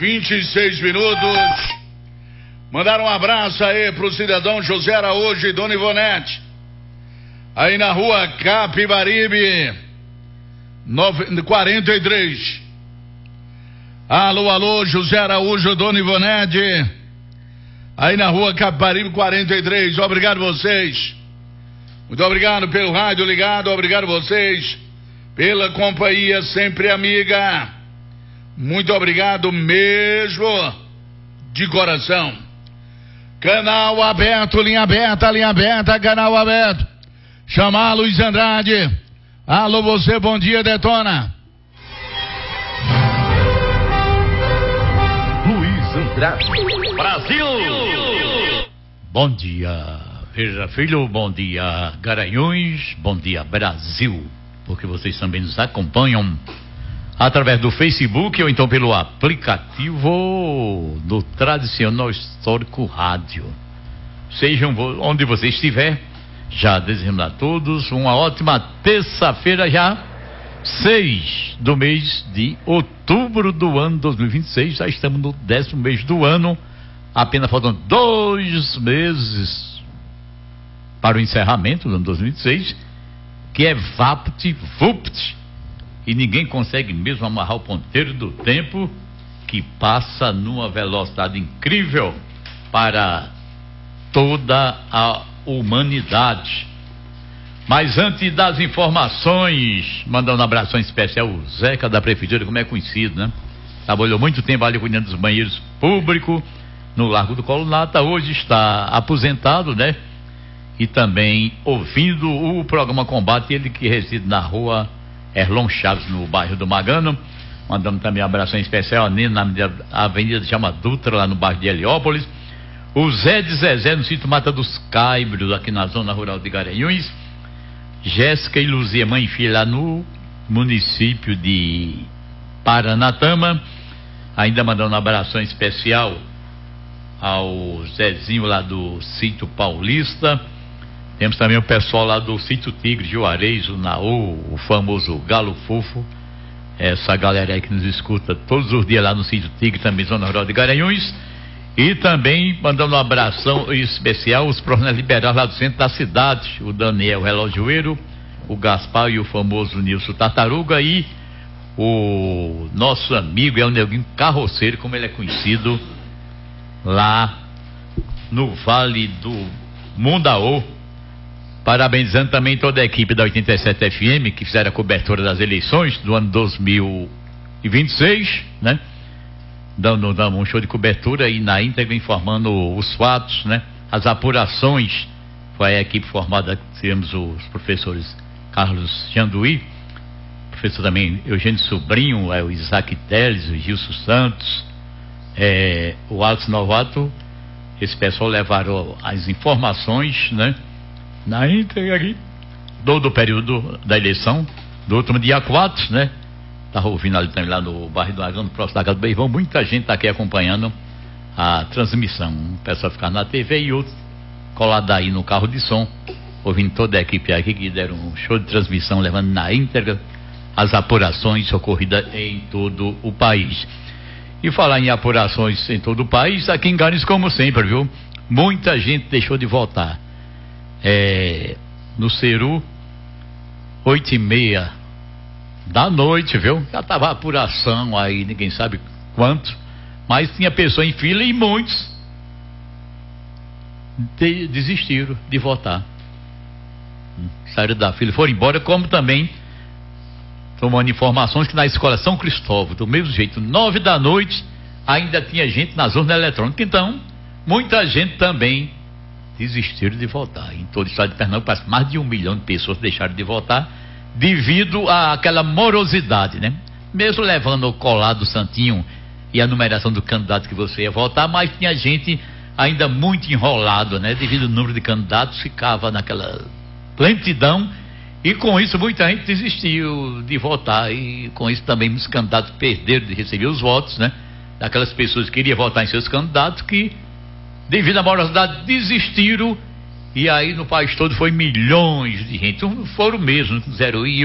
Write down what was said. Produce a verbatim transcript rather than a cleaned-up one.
vinte e seis minutos. Mandar um abraço aí pro cidadão José Araújo e Dona Ivonete, aí na rua Capibaribe quarenta e três. Alô, alô, José Araújo, Dona Ivonete, aí na rua Capibaribe quarenta e três. Obrigado vocês. Muito obrigado pelo rádio ligado, obrigado vocês pela companhia sempre amiga. Muito obrigado mesmo, de coração. Canal aberto, linha aberta, linha aberta, canal aberto. Chamar Luiz Andrade. Alô, você, bom dia, detona. Luiz Andrade. Brasil! Bom dia, Veja Filho, bom dia, Garanhuns, bom dia, Brasil. Porque vocês também nos acompanham através do Facebook ou então pelo aplicativo do Tradicional Histórico Rádio. Sejam onde você estiver, já desejamos a todos uma ótima terça-feira, já seis do mês de outubro do ano dois mil e vinte e seis. Já estamos no décimo mês do ano, apenas faltam dois meses para o encerramento do ano dois mil e vinte e seis, que é vapt-vupt. E ninguém consegue mesmo amarrar o ponteiro do tempo, que passa numa velocidade incrível para toda a humanidade. Mas antes das informações, mandando um abração especial ao Zeca da Prefeitura, como é conhecido, né? Trabalhou muito tempo ali cuidando dos banheiros públicos no Largo do Colunata. Hoje está aposentado, né? E também ouvindo o programa Combate, ele que reside na rua Erlon Chaves, no bairro do Magano. Mandamos também um abração especial a Nina, na avenida chama Dutra, lá no bairro de Heliópolis. O Zé de Zezé, no sítio Mata dos Caibros, aqui na zona rural de Garanhuns. Jéssica e Luzia, mãe e filha, lá no município de Paranatama. Ainda mandando um abração especial ao Zezinho lá do sítio Paulista. Temos também o pessoal lá do sítio Tigre, Juarez, o Naú, o famoso Galo Fofo. Essa galera aí que nos escuta todos os dias lá no sítio Tigre, também zona rural de Garanhuns. E também mandando um abração especial aos profissionais liberais lá do centro da cidade, o Daniel Relojoeiro, o Gaspar e o famoso Nilson Tartaruga, e o nosso amigo é o Neguinho Carroceiro, como ele é conhecido lá no Vale do Mundaú. Parabenizando também toda a equipe da oitenta e sete F M, que fizeram a cobertura das eleições do ano dois mil e vinte e seis, né? Dando, dando um show de cobertura e na íntegra informando os fatos, né? As apurações. Foi a equipe formada, tivemos os professores Carlos Janduí, professor também Eugênio Sobrinho, é, o Isaac Teles, o Gilson Santos, é, o Alex Novato. Esse pessoal levaram as informações, né? Na íntegra aqui do, do período da eleição do último dia quatro, né? Estava ouvindo ali também lá no bairro do Agão, no próximo da Casa do Beivão. Muita gente está aqui acompanhando a transmissão. Um pessoal ficar na T V e outro colado aí no carro de som, ouvindo toda a equipe aqui que deram um show de transmissão, levando na íntegra as apurações ocorridas em todo o país. E falar em apurações em todo o país, aqui em Garanhuns, como sempre, viu? Muita gente deixou de votar. É, no Ceru, oito e meia da noite, viu? Já estava a apuração aí, ninguém sabe quanto, mas tinha pessoa em fila e muitos de, desistiram de votar. Saíram da fila e foram embora, como também tomando informações que na escola São Cristóvão, do mesmo jeito, nove da noite, ainda tinha gente na zona eletrônica. Então, muita gente também desistiram de votar. Em todo o estado de Pernambuco, mais de um milhão de pessoas deixaram de votar devido àquela morosidade, né? Mesmo levando o colar do santinho e a numeração do candidato que você ia votar, mas tinha gente ainda muito enrolado, né? Devido ao número de candidatos, ficava naquela lentidão, e com isso muita gente desistiu de votar, e com isso também muitos candidatos perderam de receber os votos, né? Daquelas pessoas que queriam votar em seus candidatos, que devido à morosidade desistiram, e aí no país todo foi milhões de gente, foram mesmo, fizeram, e